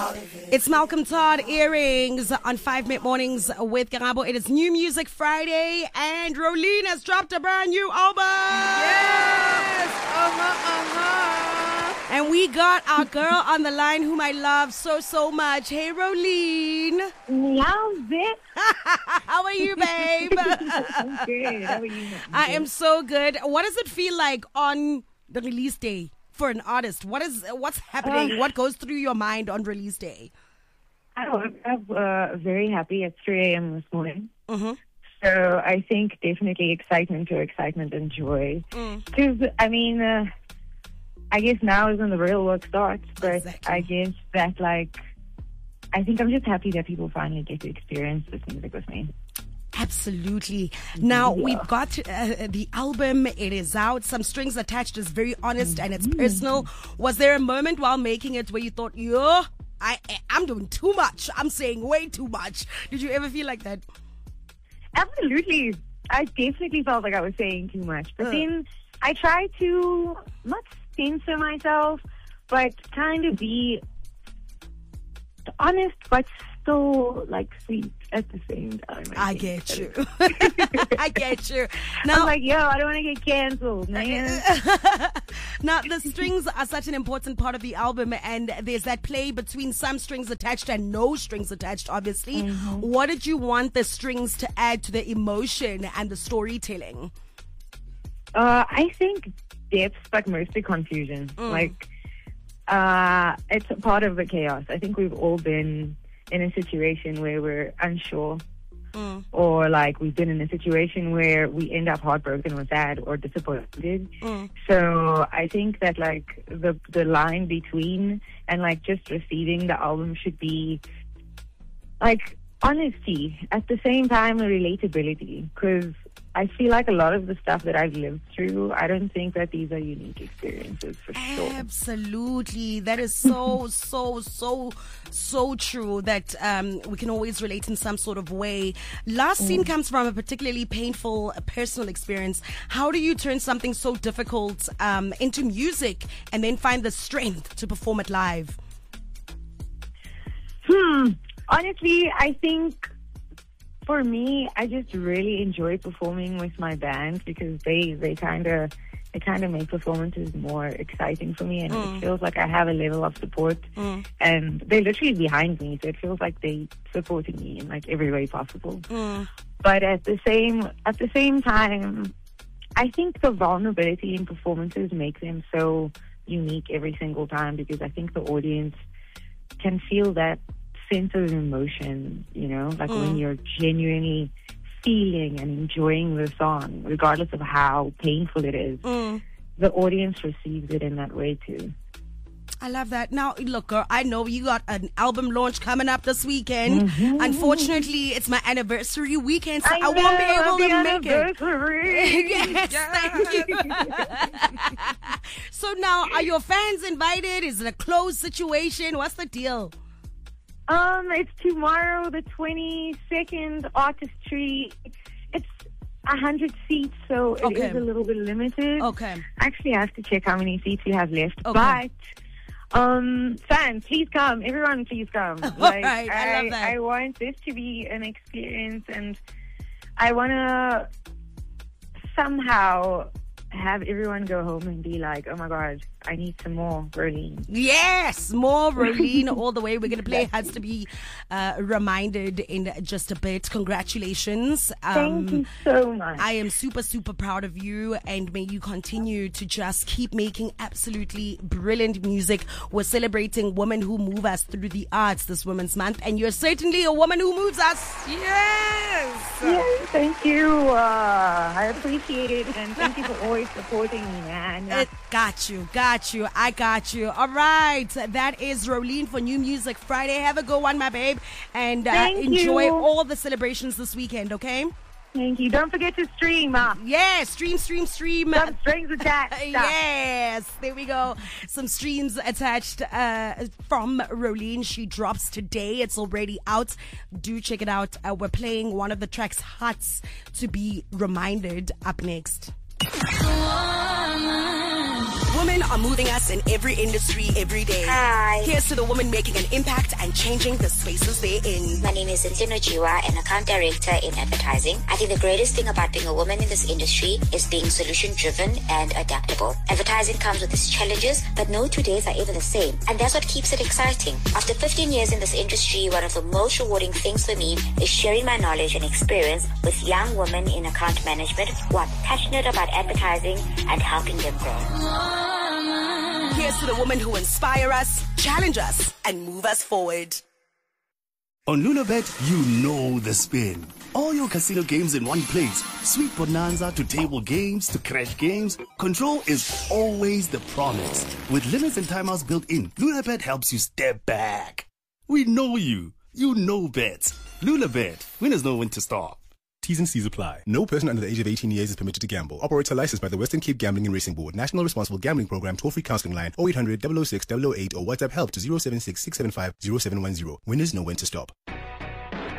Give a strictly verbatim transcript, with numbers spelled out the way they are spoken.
It's Malcolm Todd Earrings on five Minute Mornings with Karabo. It is New Music Friday and Rolene has dropped a brand new album. Yes! Uh-huh, uh-huh. And we got our girl on the line whom I love so, so much. Hey, Rolene. Meow, bitch. How are you, babe? I'm good. How are you? I am so good. What does it feel like on the release day for an artist? What is what's happening? Uh, what goes through your mind on release day? I woke up uh, very happy at three a.m. this morning. Mm-hmm. So I think definitely excitement to excitement and joy. Because, mm. I mean, uh, I guess now is when the real work starts. But exactly. I guess that, like, I think I'm just happy that people finally get to experience this music with me. Absolutely. Now, yeah. we've got uh, the album. It is out. Some Strings Attached is very honest mm-hmm. and it's personal. Was there a moment while making it where you thought, yo, I, I'm doing too much. I'm saying way too much. Did you ever feel like that? Absolutely. I definitely felt like I was saying too much. But uh. then I tried to not censor myself, but kind of be honest, but still like sweet at the same time. I, I get you. I get you. Now, I'm like, yo, I don't want to get canceled, man. Now, the strings are such an important part of the album, and there's that play between some strings attached and no strings attached, obviously. Mm-hmm. What did you want the strings to add to the emotion and the storytelling? Uh, I think depth, but mostly confusion. Mm. Like, uh, it's a part of the chaos. I think we've all been in a situation where we're unsure mm. or like we've been in a situation where we end up heartbroken or sad or disappointed. Mm. So I think that like the the line between and like just receiving the album should be like honesty at the same time relatability, because I feel like a lot of the stuff that I've lived through, I don't think that these are unique experiences for sure. Absolutely. That is so, so, so, so true that um, we can always relate in some sort of way. Last Scene mm. comes from a particularly painful uh, personal experience. How do you turn something so difficult um, into music and then find the strength to perform it live? Hmm. Honestly, I think for me, I just really enjoy performing with my band because they they kind of they kind of make performances more exciting for me, and mm. it feels like I have a level of support, mm. and they're literally behind me, so it feels like they supporting me in like every way possible. Mm. But at the same at the same time, I think the vulnerability in performances make them so unique every single time, because I think the audience can feel that sense of emotion, you know, like mm. when you're genuinely feeling and enjoying the song, regardless of how painful it is, mm. the audience receives it in that way too. I love that. Now, look, girl, I know you got an album launch coming up this weekend. Mm-hmm. Unfortunately, it's my anniversary weekend, so I, I won't be able to make it. Yes, thank you. So now, are your fans invited? Is it a closed situation? What's the deal? Um, it's tomorrow, the twenty-second, Artistry. It's a hundred seats, so it okay. is a little bit limited. Okay. Actually, I have to check how many seats we have left. Okay. But, um, fans, please come. Everyone, please come. Like, right, I, I love that. I want this to be an experience, and I want to somehow have everyone go home and be like, oh my God, I need some more Rolene. Yes, more Rolene all the way. We're going to play Has to Be uh, Reminded in just a bit. Congratulations. Um, Thank you so much. I am super, super proud of you, and may you continue to just keep making absolutely brilliant music. We're celebrating women who move us through the arts this Women's Month, and you're certainly a woman who moves us. Yes. Yes, thank you. Uh, I appreciate it, and thank you for always supporting me, man. It got you, got you, I got you. All right, that is Rolene for New Music Friday. Have a good one, my babe, and uh, enjoy you. all the celebrations this weekend, okay? Thank you. Don't forget to stream. Uh. Yeah, stream, stream, stream. Some strings attached. Yes, there we go. Some streams attached uh, from Rolene. She drops today. It's already out. Do check it out. Uh, we're playing one of the tracks, Hearts to Be Reminded, up next. Woman Women are moving us in every industry, every day. Hi. Here's to the women making an impact and changing the spaces they're in. My name is Cynthia Nojiwa, an account director in advertising. I think the greatest thing about being a woman in this industry is being solution-driven and adaptable. Advertising comes with its challenges, but no two days are ever the same. And that's what keeps it exciting. After fifteen years in this industry, one of the most rewarding things for me is sharing my knowledge and experience with young women in account management who are passionate about advertising and helping them grow. Here's to the women who inspire us, challenge us, and move us forward. On Lunabet, you know the spin. All your casino games in one place. Sweet bonanza to table games to crash games. Control is always the promise. With limits and timeouts built in, Lunabet helps you step back. We know you. You know bets. Lunabet. Winners know when to stop. T's and C's apply. No person under the age of eighteen years is permitted to gamble. Operator licensed by the Western Cape Gambling and Racing Board. National Responsible Gambling Program. Toll-free counseling line oh eight hundred, double oh six, double oh eight or WhatsApp help to zero seven six, six seven five, zero seven one zero. Winners know when to stop.